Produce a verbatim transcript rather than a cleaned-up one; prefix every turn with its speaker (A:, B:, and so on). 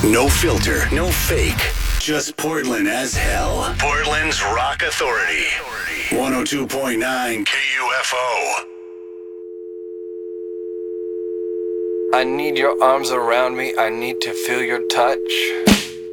A: No filter, no fake. Just Portland as hell. Portland's Rock Authority. one oh two point nine K U F O.
B: I need your arms around me. I need to feel your touch.